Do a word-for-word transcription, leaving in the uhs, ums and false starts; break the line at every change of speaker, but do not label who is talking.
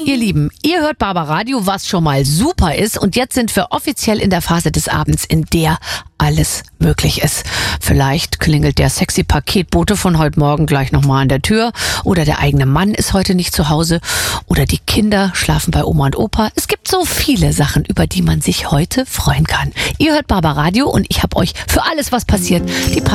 Ihr Lieben, ihr hört Barbaradio, was schon mal super ist. Und jetzt sind wir offiziell in der Phase des Abends, in der alles möglich ist. Vielleicht klingelt der sexy Paketbote von heute Morgen gleich nochmal an der Tür. Oder der eigene Mann ist heute nicht zu Hause. Oder die Kinder schlafen bei Oma und Opa. Es gibt so viele Sachen, über die man sich heute freuen kann. Ihr hört Barbaradio und ich habe euch für alles, was passiert, die